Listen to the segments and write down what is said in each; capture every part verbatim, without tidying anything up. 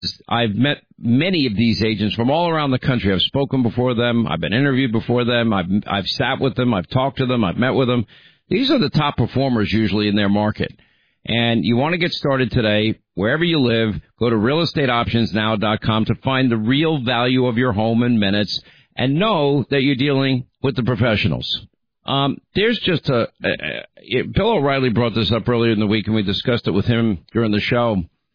I've met many of these agents from all around the country. I've spoken before them. I've been interviewed before them. I've I've sat with them. I've talked to them. I've met with them. These are the top performers usually in their market. And you want to get started today, wherever you live, go to real estate options now dot com to find the real value of your home in minutes and know that you're dealing with the professionals. Um, there's just a, a, a Bill O'Reilly brought this up earlier in the week, and we discussed it with him during the show.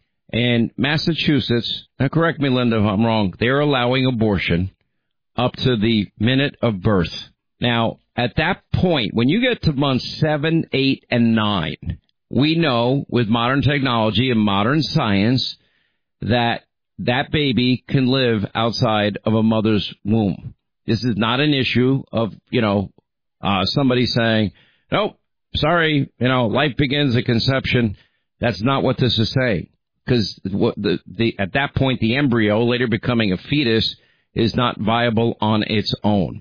In Massachusetts, now correct me, Linda, if I'm wrong, they're allowing abortion up to the minute of birth. Now, at that point, when you get to months seven, eight, and nine, we know with modern technology and modern science that that baby can live outside of a mother's womb. This is not an issue of, you know, uh, somebody saying, nope, sorry, you know, life begins at conception. That's not what this is saying. Because the, the, at that point, the embryo, later becoming a fetus, is not viable on its own.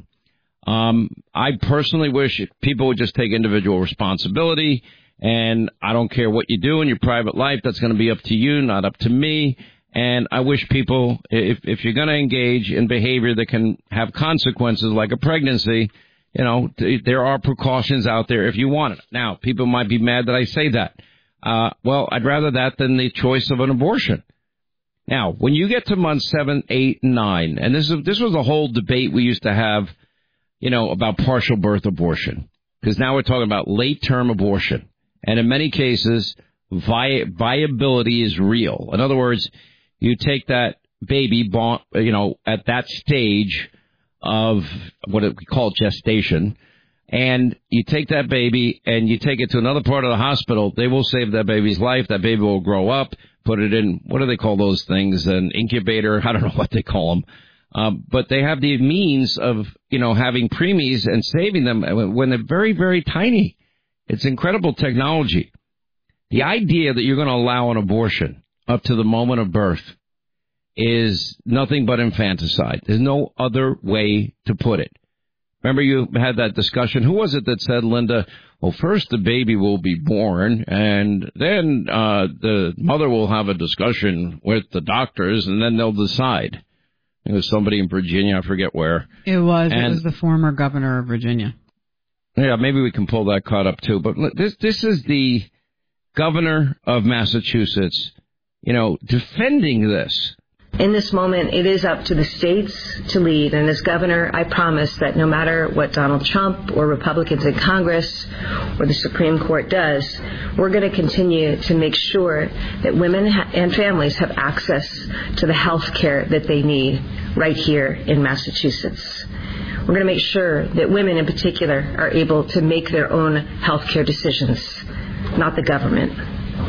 Um, I personally wish people would just take individual responsibility, and I don't care what you do in your private life. That's going to be up to you, not up to me. And I wish people, if, if you're going to engage in behavior that can have consequences like a pregnancy, you know, there are precautions out there if you want it. Now, people might be mad that I say that. Uh, well, I'd rather that than the choice of an abortion. Now, when you get to months seven, eight, and nine, and this is, this was a whole debate we used to have, you know, about partial birth abortion, because now we're talking about late-term abortion. And in many cases, vi- viability is real. In other words, you take that baby, born, you know, at that stage of what we call gestation, and you take that baby and you take it to another part of the hospital, they will save that baby's life. That baby will grow up, put it in, what do they call those things, an incubator? I don't know what they call them. Um, but they have the means of, you know, having preemies and saving them when they're very, very tiny. It's incredible technology. The idea that you're going to allow an abortion up to the moment of birth is nothing but infanticide. There's no other way to put it. Remember you had that discussion. Who was it that said, Linda, well, first the baby will be born, and then uh, the mother will have a discussion with the doctors, and then they'll decide. It was somebody in Virginia, I forget where. It was. And, it was the former governor of Virginia. Yeah, maybe we can pull that cut up, too. But this this is the governor of Massachusetts, you know, defending this. In this moment, it is up to the states to lead. And as governor, I promise that no matter what Donald Trump or Republicans in Congress or the Supreme Court does, we're going to continue to make sure that women and families have access to the health care that they need right here in Massachusetts. We're going to make sure that women in particular are able to make their own health care decisions, not the government.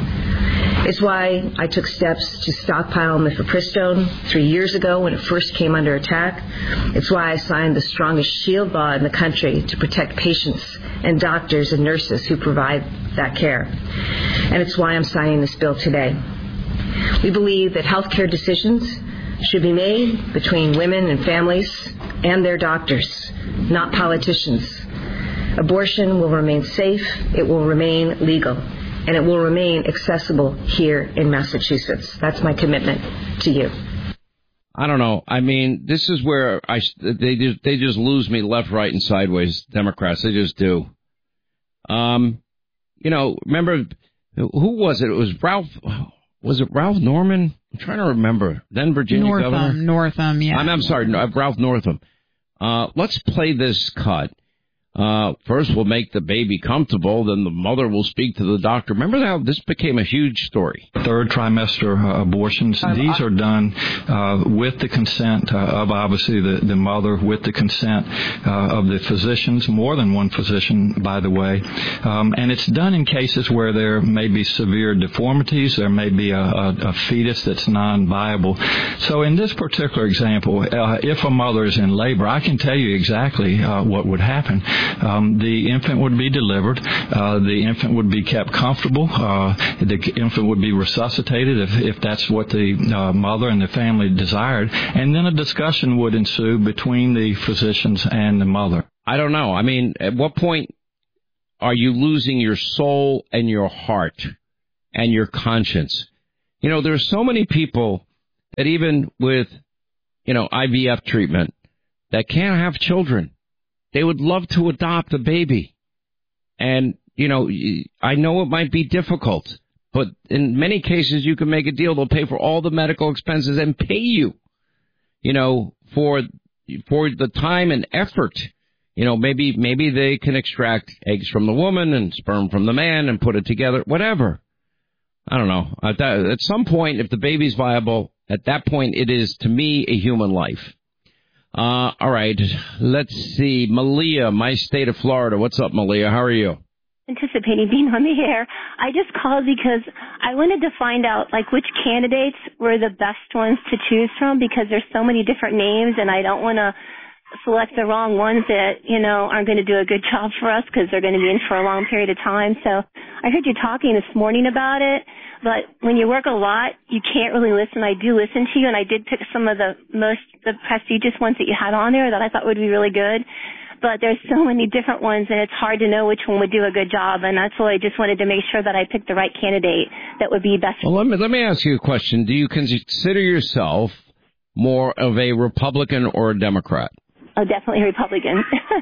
It's why I took steps to stockpile mifepristone three years ago when it first came under attack. It's why I signed the strongest shield law in the country to protect patients and doctors and nurses who provide that care. And it's why I'm signing this bill today. We believe that health care decisions should be made between women and families and their doctors, not politicians. Abortion will remain safe, it will remain legal, and it will remain accessible here in Massachusetts. That's my commitment to you. I don't know. I mean, this is where I they just, they just lose me left, right, and sideways, Democrats. They just do. Um, you know, remember, who was it? It was Ralph, was it Ralph Norman? I'm trying to remember. Then Virginia Northam, governor? Northam, yeah. I'm, I'm sorry, Ralph Northam. Uh, let's play this cut. Uh, first we'll make the baby comfortable, then the mother will speak to the doctor. Remember how this became a huge story? Third trimester uh, abortions, these are done uh, with the consent uh, of obviously the, the mother, with the consent uh, of the physicians, more than one physician, by the way. Um, and it's done in cases where there may be severe deformities, there may be a, a, a fetus that's non-viable. So in this particular example, uh, if a mother is in labor, I can tell you exactly uh, what would happen. Um, the infant would be delivered. Uh, the infant would be kept comfortable. Uh, the infant would be resuscitated if, if that's what the uh, mother and the family desired. And then a discussion would ensue between the physicians and the mother. I don't know. I mean, at what point are you losing your soul and your heart and your conscience? You know, there are so many people that even with, you know, I V F treatment, that can't have children. They would love to adopt a baby. And, you know, I know it might be difficult, but in many cases you can make a deal. They'll pay for all the medical expenses and pay you, you know, for for the time and effort. You know, maybe maybe they can extract eggs from the woman and sperm from the man and put it together, whatever. I don't know. At, that, at some point, if the baby's viable, at that point it is, to me, a human life. Uh, all right. Let's see. Malia, my state of Florida. What's up, Malia? How are you? Anticipating being on the air. I just called because I wanted to find out, like, which candidates were the best ones to choose from, because there's so many different names, and I don't want to select the wrong ones that, you know, aren't going to do a good job for us because they're going to be in for a long period of time. So I heard you talking this morning about it, but when you work a lot, you can't really listen. I do listen to you, and I did pick some of the most, the prestigious ones that you had on there that I thought would be really good. But there's so many different ones, and it's hard to know which one would do a good job. And that's why I just wanted to make sure that I picked the right candidate that would be best. Well, let me, let me ask you a question. Do you consider yourself more of a Republican or a Democrat? Oh, definitely Republican.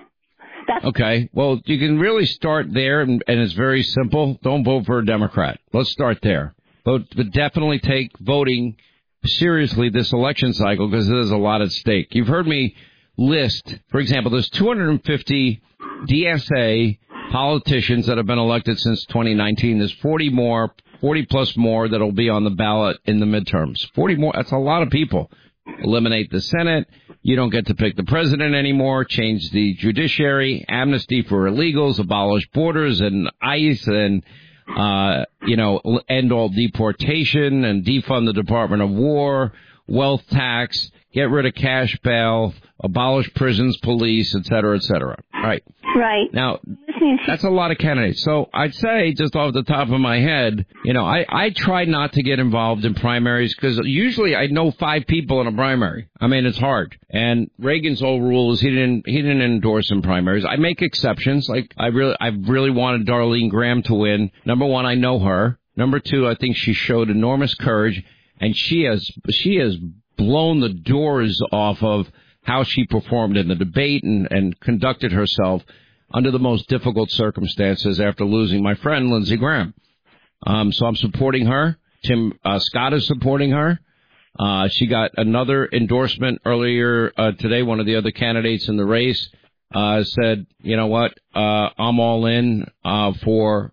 That's okay. Well, you can really start there, and, and it's very simple. Don't vote for a Democrat. Let's start there. But, but definitely take voting seriously this election cycle, because there's a lot at stake. You've heard me list, for example, there's two hundred fifty D S A politicians that have been elected since twenty nineteen. There's forty more, forty plus more that'll be on the ballot in the midterms. forty more, that's a lot of people. Eliminate the Senate. You don't get to pick the president anymore. Change the judiciary. Amnesty for illegals. Abolish borders and ICE, and, uh, you know, end all deportation and defund the Department of War. Wealth tax. Get rid of cash bail. Abolish prisons, police, et cetera, et cetera. Right. Right. Now, that's a lot of candidates. So I'd say, just off the top of my head, you know, I, I try not to get involved in primaries, because usually I know five people in a primary. I mean, it's hard. And Reagan's old rule is he didn't he didn't endorse in primaries. I make exceptions. Like, I really I really wanted Darlene Graham to win. Number one, I know her. Number two, I think she showed enormous courage, and she has she has blown the doors off of how she performed in the debate and, and conducted herself under the most difficult circumstances after losing my friend, Lindsey Graham. Um, so I'm supporting her. Tim uh, Scott is supporting her. Uh, she got another endorsement earlier uh, today. One of the other candidates in the race uh, said, you know what, uh, I'm all in uh, for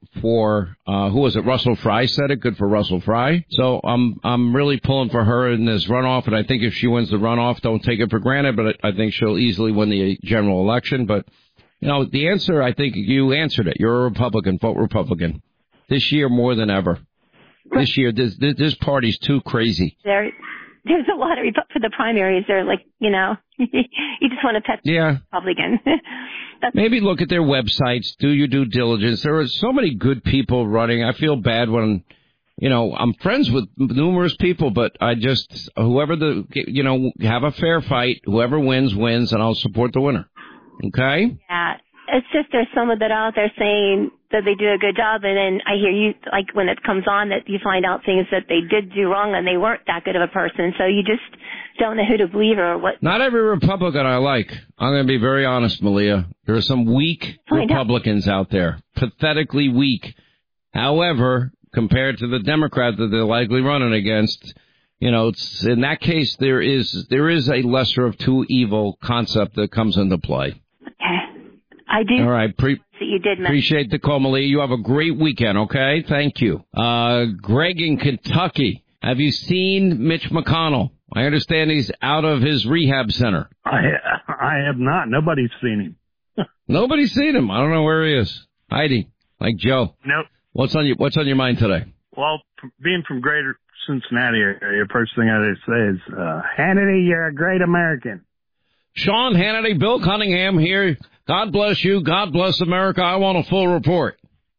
for uh who was it? Russell Fry said it. Good for Russell Fry. So I'm I'm really pulling for her in this runoff, and I think if she wins the runoff, don't take it for granted, but I think she'll easily win the general election. But, you know, the answer, I think you answered it. You're a Republican. Vote Republican. This year more than ever. This year, this this, this party's too crazy. There, there's a lot of for the primaries. They're like, you know, you just want to pet yeah. Republican. Maybe look at their websites, do your due diligence. There are so many good people running. I feel bad when, you know, I'm friends with numerous people, but I just, whoever the, you know, have a fair fight. Whoever wins, wins, and I'll support the winner. Okay? Yeah. It's just there's someone that out there saying that they do a good job, and then I hear you, like, when it comes on, that you find out things that they did do wrong and they weren't that good of a person. So you just don't know who to believe or what. Not every Republican I like. I'm going to be very honest, Malia. There are some weak Republicans out there, pathetically weak. However, compared to the Democrat that they're likely running against, you know, it's, in that case, there is there is a lesser of two evil concept that comes into play. Okay. I do. All right. Pre- that you did mention. Appreciate the call, Malia. You have a great weekend, okay? Thank you. Uh, Greg in Kentucky. Have you seen Mitch McConnell? I understand he's out of his rehab center. I I have not. Nobody's seen him. Nobody's seen him. I don't know where he is. Hiding, like Joe. Nope. What's on your What's on your mind today? Well, being from Greater Cincinnati area, first thing I say is, uh, Hannity, you're a great American. Sean Hannity, Bill Cunningham here. God bless you. God bless America. I want a full report.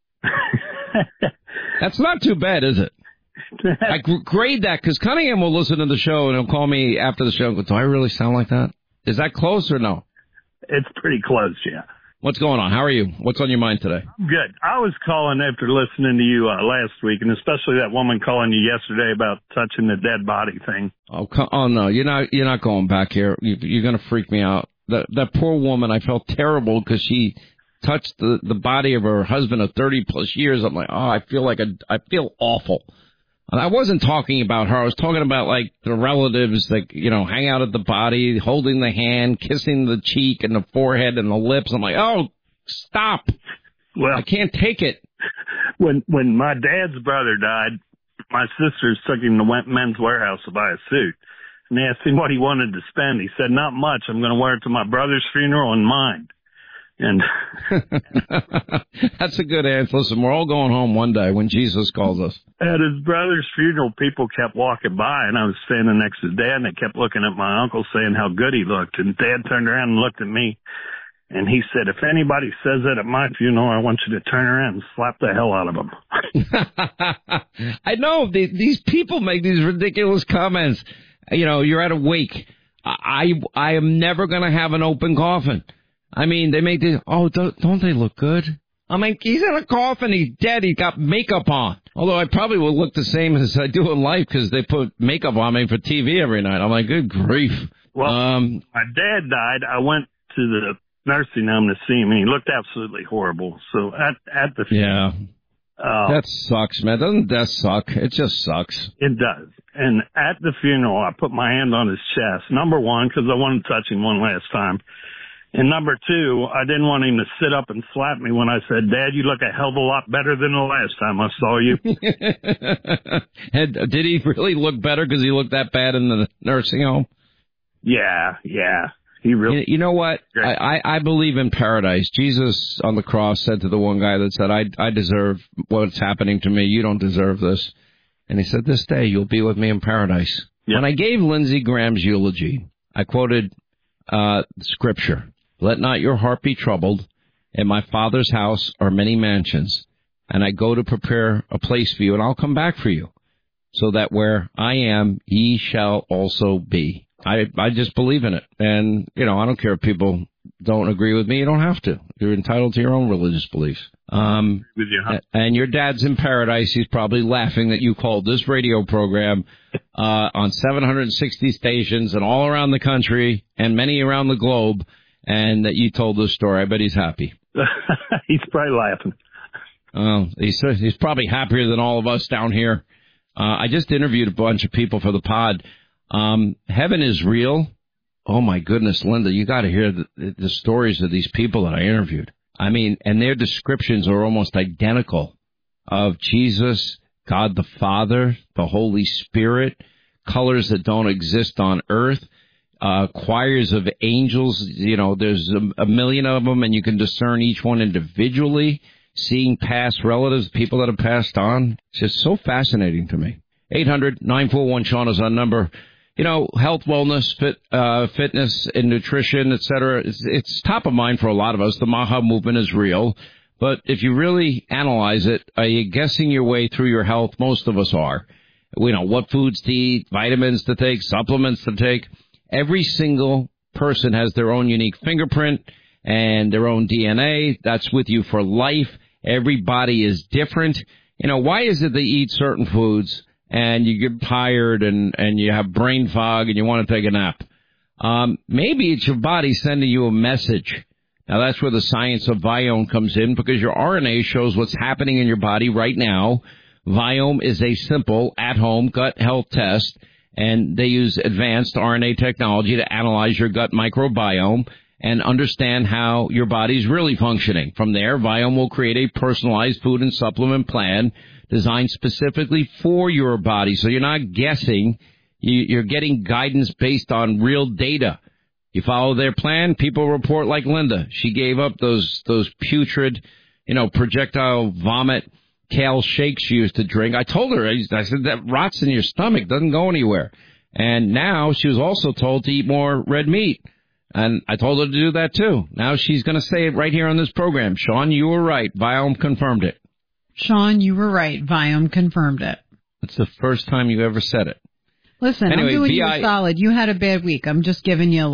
That's not too bad, is it? I grade that because Cunningham will listen to the show and he'll call me after the show and go, do I really sound like that? Is that close or no? It's pretty close, yeah. What's going on? How are you? What's on your mind today? Good. I was calling after listening to you uh, last week, and especially that woman calling you yesterday about touching the dead body thing. Oh, oh no, you're not. You're not going back here. You, you're going to freak me out. That that poor woman. I felt terrible because she touched the the body of her husband of thirty plus years. I'm like, oh, I feel like a, I feel awful. And I wasn't talking about her. I was talking about, like, the relatives that, you know, hang out at the body, holding the hand, kissing the cheek and the forehead and the lips. I'm like, oh, stop. Well, I can't take it. When when my dad's brother died, my sisters took him to Men's Warehouse to buy a suit. And they asked him what he wanted to spend. He said, not much. I'm going to wear it to my brother's funeral and mine. And that's a good answer. Listen, we're all going home one day when Jesus calls us. At his brother's funeral, people kept walking by, and I was standing next to Dad, and they kept looking at my uncle saying how good he looked. And Dad turned around and looked at me, and he said, if anybody says that at my funeral, I want you to turn around and slap the hell out of them. I know. They, these people make these ridiculous comments. You know, you're at a wake. I, I am never going to have an open coffin. I mean, they make this, oh, don't, don't they look good? I mean, he's in a coffin, he's dead, he's got makeup on. Although I probably will look the same as I do in life because they put makeup on me for T V every night. I'm like, good grief. Well, um, my dad died. I went to the nursing home to see him, and he looked absolutely horrible. So at, at the Yeah. Uh, that sucks, man. Doesn't that suck? It just sucks. It does. And at the funeral, I put my hand on his chest. Number one, because I wanted to touch him one last time. And number two, I didn't want him to sit up and slap me when I said, Dad, you look a hell of a lot better than the last time I saw you. And did he really look better because he looked that bad in the nursing home? Yeah, yeah. He really. You know what? I, I, I believe in paradise. Jesus on the cross said to the one guy that said, I, I deserve what's happening to me. You don't deserve this. And he said, this day you'll be with me in paradise. Yep. When I gave Lindsey Graham's eulogy, I quoted uh, scripture. Let not your heart be troubled. In my Father's house are many mansions, and I go to prepare a place for you, and I'll come back for you, so that where I am, ye shall also be. I I just believe in it. And, you know, I don't care if people don't agree with me. You don't have to. You're entitled to your own religious beliefs. Um, with you, huh? And your dad's in paradise. He's probably laughing that you called this radio program uh, on seven hundred sixty stations and all around the country and many around the globe, and that you told this story. I bet he's happy. He's probably laughing. Oh, he's, he's probably happier than all of us down here. Uh, I just interviewed a bunch of people for the pod. Um, heaven is real. Oh, my goodness, Linda, you got to hear the, the stories of these people that I interviewed. I mean, and their descriptions are almost identical of Jesus, God the Father, the Holy Spirit, colors that don't exist on earth. Uh, choirs of angels, you know, there's a, a million of them, and you can discern each one individually, seeing past relatives, people that have passed on. It's just so fascinating to me. eight hundred nine four one Sean is our number. You know, health, wellness, fit, uh, fitness, and nutrition, et cetera. It's, it's top of mind for a lot of us. The Maha movement is real. But if you really analyze it, are you guessing your way through your health? Most of us are. We know what foods to eat, vitamins to take, supplements to take. Every single person has their own unique fingerprint and their own D N A. That's with you for life. Every body is different. You know, why is it they eat certain foods and you get tired and, and you have brain fog and you want to take a nap? Um, maybe it's your body sending you a message. Now, that's where the science of Viome comes in, because your R N A shows what's happening in your body right now. Viome is a simple, at-home gut health test, and they use advanced R N A technology to analyze your gut microbiome and understand how your body's really functioning. From there, Viome will create a personalized food and supplement plan designed specifically for your body. So you're not guessing. You're getting guidance based on real data. You follow their plan, people report like Linda. She gave up those those putrid, you know, projectile vomit kale shakes she used to drink. I told her, I said, that rots in your stomach, doesn't go anywhere. And now she was also told to eat more red meat. And I told her to do that, too. Now she's going to say it right here on this program. Sean, you were right. Viome confirmed it. Sean, you were right. Viome confirmed it. It's the first time you ever said it. Listen, anyway, I'm doing V I you a solid. You had a bad week. I'm just giving you a little.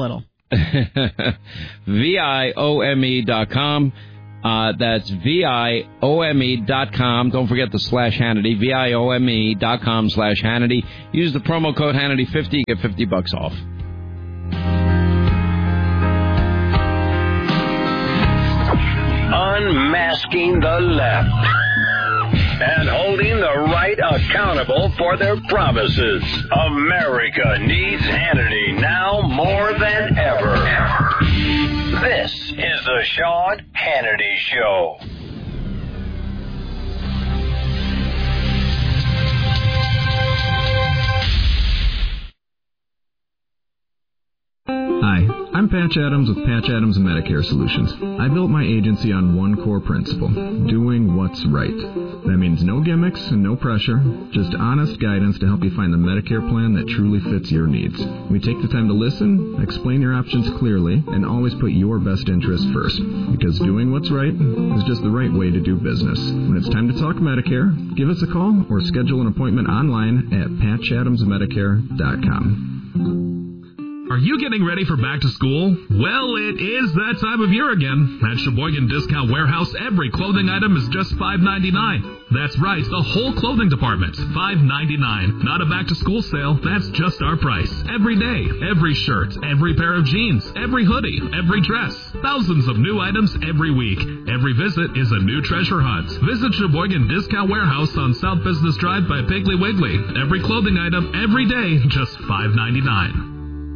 V I O M E dot com. Uh, that's V I O M E dot com. Don't forget the slash Hannity. V I O M E dot com slash Hannity. Use the promo code Hannity fifty. Get fifty bucks off. Unmasking the left and holding the right accountable for their promises. America needs Hannity now more than ever. This is the Sean Hannity Show. Hi, I'm Patch Adams with Patch Adams Medicare Solutions. I built my agency on one core principle, doing what's right. That means no gimmicks and no pressure, just honest guidance to help you find the Medicare plan that truly fits your needs. We take the time to listen, explain your options clearly, and always put your best interest first. Because doing what's right is just the right way to do business. When it's time to talk Medicare, give us a call or schedule an appointment online at patch adams medicare dot com. Are you getting ready for back to school? Well, it is that time of year again. At Sheboygan Discount Warehouse, every clothing item is just five ninety-nine. That's right, the whole clothing department, five ninety-nine. Not a back to school sale, that's just our price. Every day, every shirt, every pair of jeans, every hoodie, every dress. Thousands of new items every week. Every visit is a new treasure hunt. Visit Sheboygan Discount Warehouse on South Business Drive by Piggly Wiggly. Every clothing item, every day, just five ninety-nine.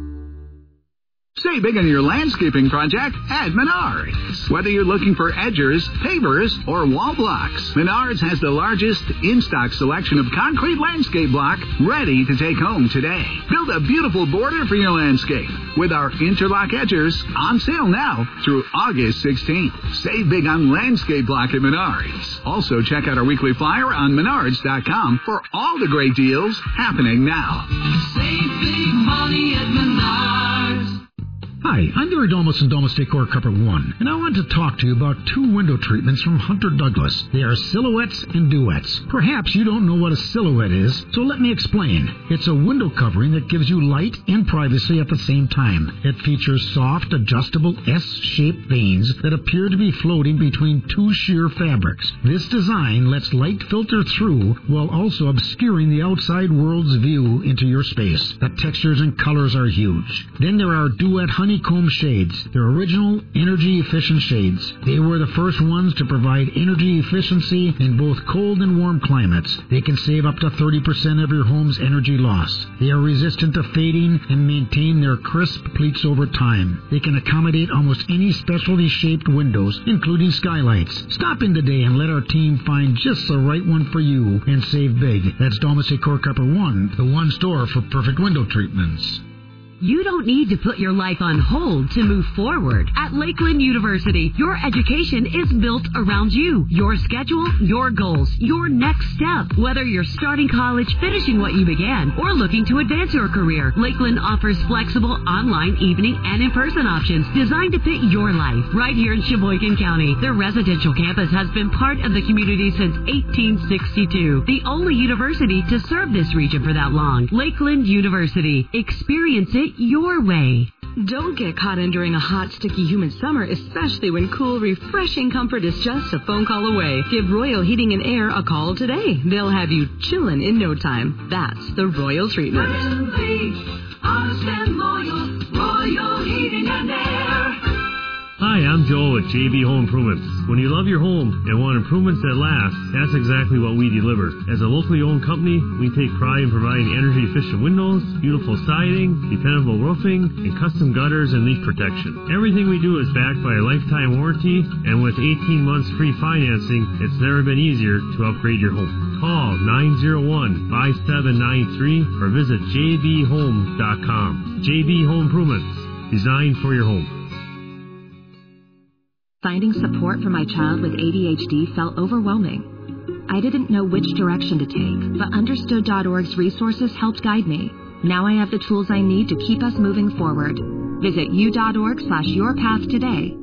Save big on your landscaping project at Menards. Whether you're looking for edgers, pavers, or wall blocks, Menards has the largest in-stock selection of concrete landscape block ready to take home today. Build a beautiful border for your landscape with our interlock edgers on sale now through August sixteenth. Save big on landscape block at Menards. Also, check out our weekly flyer on menards dot com for all the great deals happening now. Save big money at Menards. Hi, I'm Gary Domus and Domus Decor Cover One, and I want to talk to you about two window treatments from Hunter Douglas. They are silhouettes and duets. Perhaps you don't know what a silhouette is, so let me explain. It's a window covering that gives you light and privacy at the same time. It features soft, adjustable S-shaped vanes that appear to be floating between two sheer fabrics. This design lets light filter through while also obscuring the outside world's view into your space. The textures and colors are huge. Then there are duet honey Honeycomb shades. They're original, energy-efficient shades. They were the first ones to provide energy efficiency in both cold and warm climates. They can save up to thirty percent of your home's energy loss. They are resistant to fading and maintain their crisp pleats over time. They can accommodate almost any specialty-shaped windows, including skylights. Stop in today and let our team find just the right one for you and save big. That's Domus Decor Cover One, the one store for perfect window treatments. You don't need to put your life on hold to move forward. At Lakeland University, your education is built around you, your schedule, your goals, your next step. Whether you're starting college, finishing what you began, or looking to advance your career, Lakeland offers flexible online, evening, and in-person options designed to fit your life right here in Sheboygan County. Their residential campus has been part of the community since eighteen sixty-two, the only university to serve this region for that long. Lakeland University. Experience it your way. Don't get caught in during a hot, sticky, humid summer, especially when cool, refreshing comfort is just a phone call away. Give Royal Heating and Air a call today. They'll have you chillin' in no time. That's the Royal treatment. Honest and loyal, Royal Heating and Air. Hi, I'm Joel at J B Home Improvements. When you love your home and want improvements that last, that's exactly what we deliver. As a locally owned company, we take pride in providing energy-efficient windows, beautiful siding, dependable roofing, and custom gutters and leak protection. Everything we do is backed by a lifetime warranty, and with eighteen months free financing, it's never been easier to upgrade your home. Call nine zero one, five seven nine three or visit j b home dot com. J B Home Improvements, designed for your home. Finding support for my child with A D H D felt overwhelming. I didn't know which direction to take, but Understood dot org's resources helped guide me. Now I have the tools I need to keep us moving forward. Visit u dot org slash your path today